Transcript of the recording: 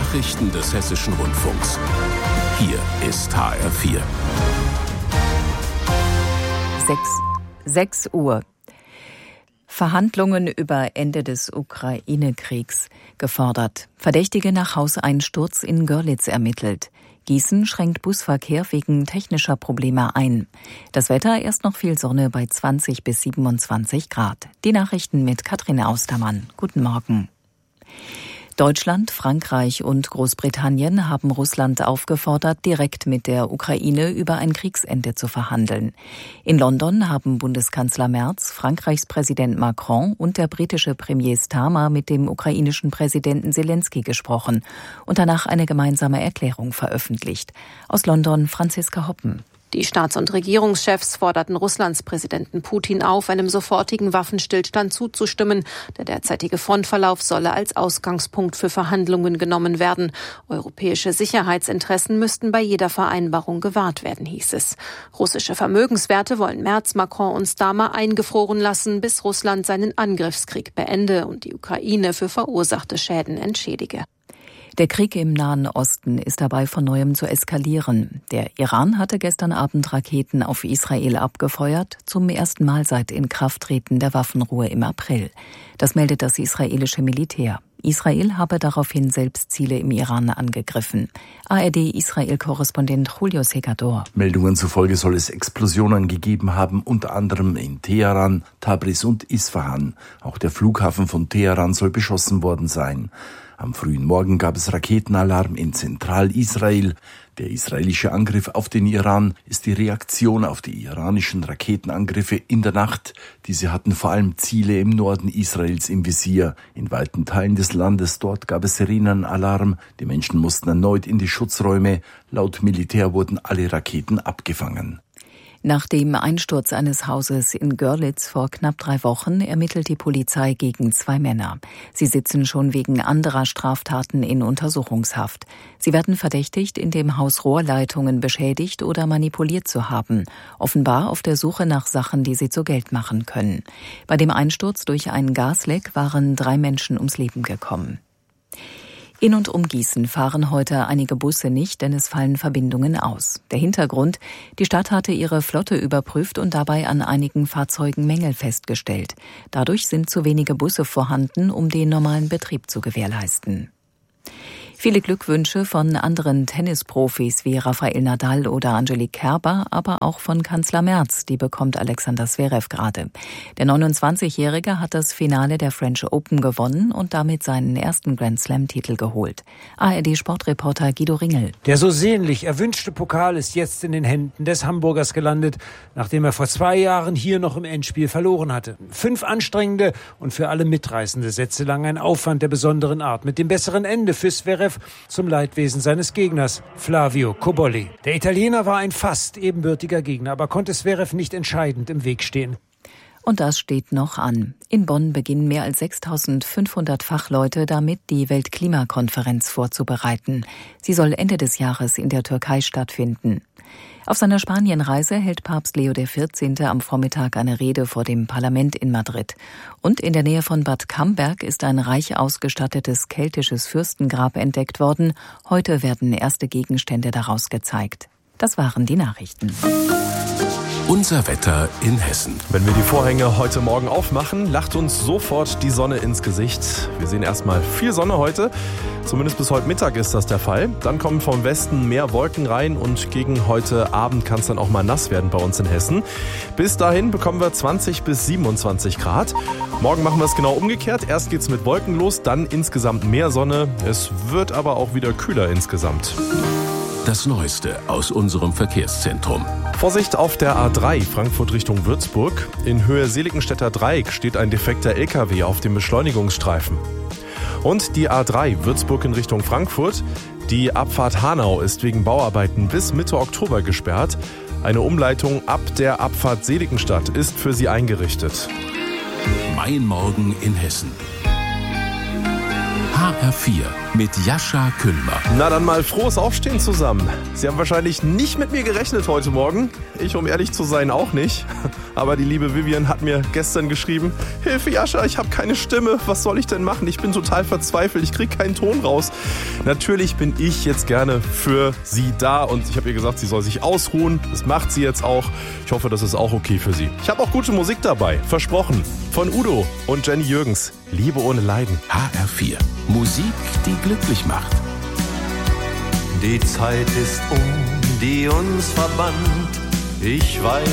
Nachrichten des Hessischen Rundfunks. Hier ist HR4. 6 Uhr. Verhandlungen über Ende des Ukraine-Kriegs gefordert. Verdächtige nach Hauseinsturz in Görlitz ermittelt. Gießen schränkt Busverkehr wegen technischer Probleme ein. Das Wetter erst noch viel Sonne bei 20 bis 27 Grad. Die Nachrichten mit Katrin Austermann. Guten Morgen. Deutschland, Frankreich und Großbritannien haben Russland aufgefordert, direkt mit der Ukraine über ein Kriegsende zu verhandeln. In London haben Bundeskanzler Merz, Frankreichs Präsident Macron und der britische Premier Starmer mit dem ukrainischen Präsidenten Zelensky gesprochen und danach eine gemeinsame Erklärung veröffentlicht. Aus London Franziska Hoppen. Die Staats- und Regierungschefs forderten Russlands Präsidenten Putin auf, einem sofortigen Waffenstillstand zuzustimmen. Der derzeitige Frontverlauf solle als Ausgangspunkt für Verhandlungen genommen werden. Europäische Sicherheitsinteressen müssten bei jeder Vereinbarung gewahrt werden, hieß es. Russische Vermögenswerte wollen Merz, Macron und Starmer eingefroren lassen, bis Russland seinen Angriffskrieg beende und die Ukraine für verursachte Schäden entschädige. Der Krieg im Nahen Osten ist dabei von Neuem zu eskalieren. Der Iran hatte gestern Abend Raketen auf Israel abgefeuert, zum ersten Mal seit Inkrafttreten der Waffenruhe im April. Das meldet das israelische Militär. Israel habe daraufhin selbst Ziele im Iran angegriffen. ARD-Israel-Korrespondent Julio Segador. Meldungen zufolge soll es Explosionen gegeben haben, unter anderem in Teheran, Tabriz und Isfahan. Auch der Flughafen von Teheran soll beschossen worden sein. Am frühen Morgen gab es Raketenalarm in Zentralisrael. Der israelische Angriff auf den Iran ist die Reaktion auf die iranischen Raketenangriffe in der Nacht. Diese hatten vor allem Ziele im Norden Israels im Visier. In weiten Teilen des Landes dort gab es Sirenenalarm. Die Menschen mussten erneut in die Schutzräume. Laut Militär wurden alle Raketen abgefangen. Nach dem Einsturz eines Hauses in Görlitz vor knapp 3 Wochen ermittelt die Polizei gegen 2 Männer. Sie sitzen schon wegen anderer Straftaten in Untersuchungshaft. Sie werden verdächtigt, in dem Haus Rohrleitungen beschädigt oder manipuliert zu haben. Offenbar auf der Suche nach Sachen, die sie zu Geld machen können. Bei dem Einsturz durch einen Gasleck waren 3 Menschen ums Leben gekommen. In und um Gießen fahren heute einige Busse nicht, denn es fallen Verbindungen aus. Der Hintergrund: Die Stadt hatte ihre Flotte überprüft und dabei an einigen Fahrzeugen Mängel festgestellt. Dadurch sind zu wenige Busse vorhanden, um den normalen Betrieb zu gewährleisten. Viele Glückwünsche von anderen Tennisprofis wie Rafael Nadal oder Angelique Kerber, aber auch von Kanzler Merz, die bekommt Alexander Zverev gerade. Der 29-Jährige hat das Finale der French Open gewonnen und damit seinen ersten Grand-Slam-Titel geholt. ARD-Sportreporter Guido Ringel. Der so sehnlich erwünschte Pokal ist jetzt in den Händen des Hamburgers gelandet, nachdem er vor 2 Jahren hier noch im Endspiel verloren hatte. 5 anstrengende und für alle mitreißende Sätze lang ein Aufwand der besonderen Art, mit dem besseren Ende für Zverev zum Leidwesen seines Gegners, Flavio Cobolli. Der Italiener war ein fast ebenbürtiger Gegner, aber konnte Zverev nicht entscheidend im Weg stehen. Und das steht noch an. In Bonn beginnen mehr als 6.500 Fachleute damit, die Weltklimakonferenz vorzubereiten. Sie soll Ende des Jahres in der Türkei stattfinden. Auf seiner Spanienreise hält Papst Leo XIV. Am Vormittag eine Rede vor dem Parlament in Madrid. Und in der Nähe von Bad Camberg ist ein reich ausgestattetes keltisches Fürstengrab entdeckt worden. Heute werden erste Gegenstände daraus gezeigt. Das waren die Nachrichten. Unser Wetter in Hessen. Wenn wir die Vorhänge heute Morgen aufmachen, lacht uns sofort die Sonne ins Gesicht. Wir sehen erstmal viel Sonne heute. Zumindest bis heute Mittag ist das der Fall. Dann kommen vom Westen mehr Wolken rein und gegen heute Abend kann es dann auch mal nass werden bei uns in Hessen. Bis dahin bekommen wir 20 bis 27 Grad. Morgen machen wir es genau umgekehrt. Erst geht's mit Wolken los, dann insgesamt mehr Sonne. Es wird aber auch wieder kühler insgesamt. Das Neueste aus unserem Verkehrszentrum. Vorsicht auf der A3 Frankfurt Richtung Würzburg. In Höhe Seligenstädter Dreieck steht ein defekter LKW auf dem Beschleunigungsstreifen. Und die A3 Würzburg in Richtung Frankfurt. Die Abfahrt Hanau ist wegen Bauarbeiten bis Mitte Oktober gesperrt. Eine Umleitung ab der Abfahrt Seligenstadt ist für sie eingerichtet. Mein Morgen in Hessen. HR HR4 mit Jascha Küllmer. Na dann mal frohes Aufstehen zusammen. Sie haben wahrscheinlich nicht mit mir gerechnet heute Morgen. Ich, um ehrlich zu sein, auch nicht. Aber die liebe Vivian hat mir gestern geschrieben: Hilfe Jascha, ich habe keine Stimme. Was soll ich denn machen? Ich bin total verzweifelt. Ich kriege keinen Ton raus. Natürlich bin ich jetzt gerne für sie da und ich habe ihr gesagt, sie soll sich ausruhen. Das macht sie jetzt auch. Ich hoffe, das ist auch okay für sie. Ich habe auch gute Musik dabei. Versprochen. Von Udo und Jenny Jürgens. Liebe ohne Leiden. HR4. Musik, die glücklich macht. Die Zeit ist die uns verband. Ich weiß.